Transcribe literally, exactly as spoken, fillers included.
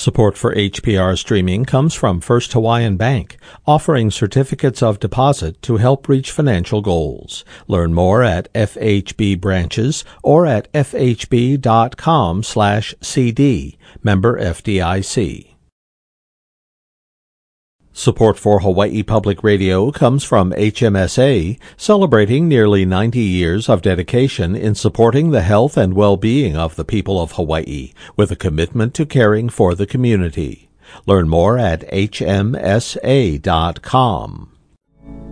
Support for H P R streaming comes from First Hawaiian Bank, offering certificates of deposit to help reach financial goals. Learn more at F H B branches or at f h b dot com slash c d. Member F D I C. Support for Hawaii Public Radio comes from H M S A, celebrating nearly ninety years of dedication in supporting the health and well-being of the people of Hawaii, with a commitment to caring for the community. Learn more at h m s a dot com.